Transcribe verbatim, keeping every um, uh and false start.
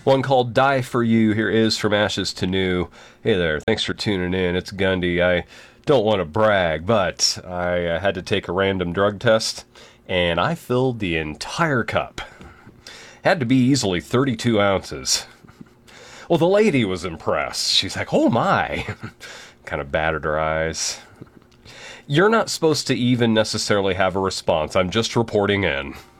One called Die For You here is From Ashes to New. Hey there, thanks for tuning in. It's Gundy. I don't want to brag, but I uh, had to take a random drug test, and I filled the entire cup. Had to be easily thirty-two ounces. Well, the lady was impressed. She's like, oh my. Kind of batted her eyes. You're not supposed to even necessarily have a response. I'm just reporting in.